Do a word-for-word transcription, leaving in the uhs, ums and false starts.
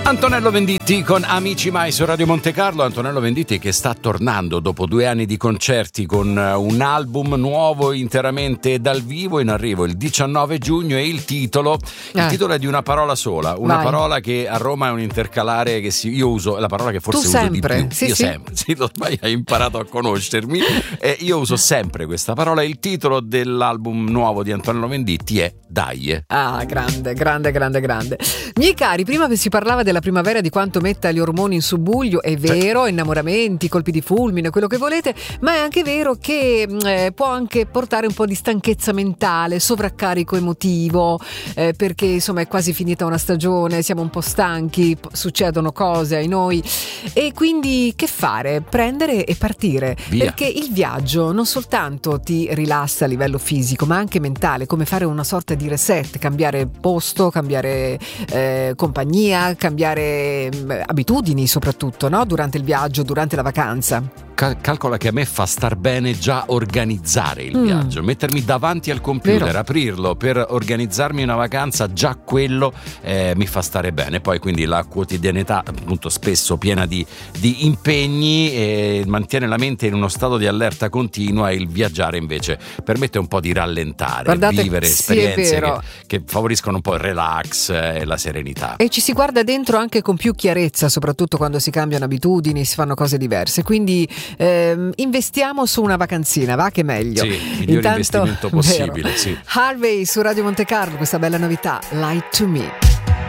Antonello Venditti con Amici Mai su Radio Monte Carlo. Antonello Venditti che sta tornando dopo due anni di concerti con un album nuovo interamente dal vivo, in arrivo il diciannove giugno, e il titolo il Eh. titolo è di una parola sola, una Vai. parola che a Roma è un intercalare che si, io uso, è la parola che forse Tu uso sempre? di più. Sì, io sì. sempre, sì, lo sbaglio, hai imparato a conoscermi. E io uso sempre questa parola. Il titolo dell'album nuovo di Antonello Venditti è Dai. Ah, grande, grande, grande, grande. Miei cari, prima si parlava della primavera, di quanto metta gli ormoni in subbuglio. È vero, innamoramenti, colpi di fulmine, quello che volete, ma è anche vero che eh, può anche portare un po' di stanchezza mentale, sovraccarico emotivo, eh, perché insomma è quasi finita una stagione, siamo un po' stanchi, p- succedono cose ai noi, e quindi che fare? Prendere e partire. Via. Perché il viaggio non soltanto ti rilassa a livello fisico, ma anche mentale, come fare una sorta di reset, cambiare posto, cambiare eh, compagnia, cambiare mh, abitudini soprattutto, no? Durante il viaggio, durante la vacanza. Cal- calcola che a me fa star bene già organizzare il Mm. viaggio, mettermi davanti al computer, Vero. aprirlo per organizzarmi una vacanza, già quello eh, mi fa stare bene. Poi quindi la quotidianità, appunto, spesso piena di, di impegni, eh, mantiene la mente in uno stato di allerta continua, e il viaggiare invece permette un po' di rallentare, Guardate, vivere sì, esperienze è vero. che, che favoriscono un po' il relax e la serenità. E ci si guarda dentro anche con più chiarezza, soprattutto quando si cambiano abitudini, si fanno cose diverse. Quindi ehm, investiamo su una vacanzina, va che è meglio. Sì, il miglior investimento possibile, vero. sì. Harvey su Radio Monte Carlo, questa bella novità, Lie to Me.